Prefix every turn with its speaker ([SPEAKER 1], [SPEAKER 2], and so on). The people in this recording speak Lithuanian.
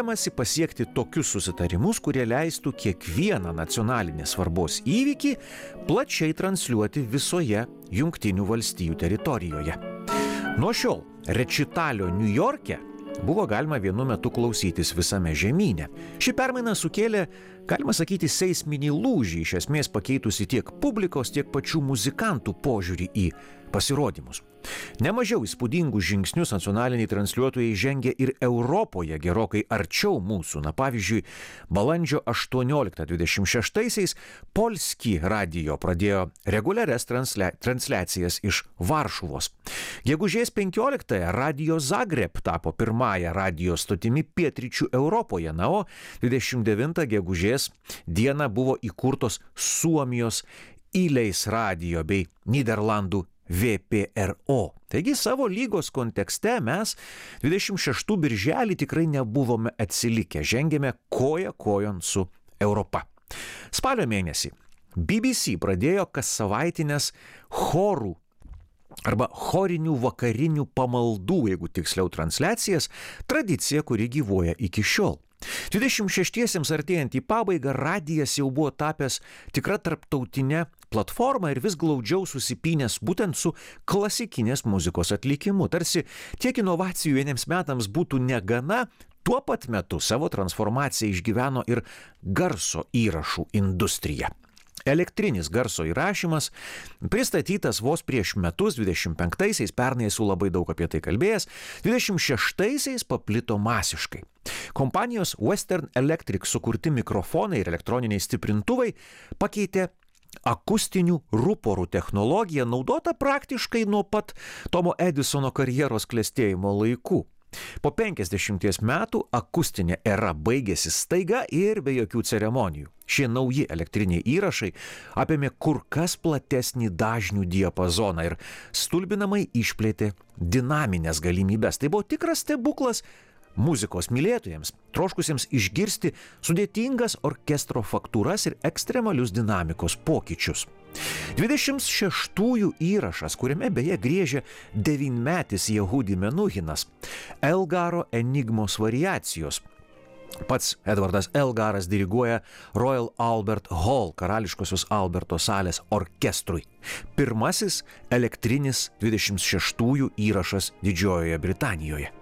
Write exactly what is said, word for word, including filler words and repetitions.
[SPEAKER 1] stengiamasi pasiekti tokius susitarimus, kurie leistų kiekvieną nacionalinės svarbos įvykį plačiai transliuoti visoje Jungtinių valstijų teritorijoje. Nuo šiol rečitalio Niujorke buvo galima vienu metu klausytis visame žemyne. Ši permaina sukėlė, galima sakyti, seisminį lūžį, iš esmės pakeitusi tiek publikos, tiek pačių muzikantų požiūrį į pasirodymus. Nemažiau įspūdingus žingsnius nacionaliniai transliuotojai žengė ir Europoje gerokai arčiau mūsų. Na pavyzdžiui, balandžio aštuonioliktą dvidešimt šeštaisiais Polski radio pradėjo reguliarias translia- transliacijas iš Varšuvos. Gegužės penkioliktąją Radio Zagreb tapo pirmąją radio stotimi pietryčių Europoje, na, o dvidešimt devintą gegužės dieną buvo įkurtos Suomijos Yleis radio bei Nyderlandų V P R O. Taigi savo lygos kontekste mes dvidešimt šeštų birželį tikrai nebuvome atsilikę, žengėme koja kojon su Europa. Spalio mėnesį B B C pradėjo kas savaitinės chorų arba chorinių vakarinių pamaldų, jeigu tiksliau transliacijas, tradicija, kuri gyvuoja iki šiol. dvidešimt šeštiesiems artėjant į pabaigą, radijas jau buvo tapęs tikra tarptautinė platforma ir vis glaudžiau susipynęs būtent su klasikinės muzikos atlikimu. Tarsi tiek inovacijų vieniems metams būtų negana, tuo pat metu savo transformaciją išgyveno ir garso įrašų industrija. Elektrinis garso įrašymas, pristatytas vos prieš metus, dvidešimt penktaisiais, pernai esu labai daug apie tai kalbėjęs, dvidešimt šeštaisiais paplito masiškai. Kompanijos Western Electric sukurti mikrofonai ir elektroniniai stiprintuvai pakeitė akustinių ruporų technologiją, naudota praktiškai nuo pat Tomo Edisono karjeros klestėjimo laikų. Po penkiasdešimties metų akustinė era baigėsi staiga ir be jokių ceremonijų. Šie nauji elektriniai įrašai apėmė kur kas platesnį dažnių diapazoną ir stulbinamai išplėtė dinaminės galimybės. Tai buvo tikras stebuklas muzikos mylėtojams, troškusiems išgirsti sudėtingas orkestro faktūras ir ekstremalius dinamikos pokyčius. dvidešimt šeštųjų įrašas, kuriame beje griežia devynmetis Jehudi Menuhinas, Elgaro enigmos variacijos. Pats Edvardas Elgaras diriguoja Royal Albert Hall, karališkosios Alberto salės orkestrui. Pirmasis elektrinis dvidešimt šeštųjų įrašas Didžiojoje Britanijoje.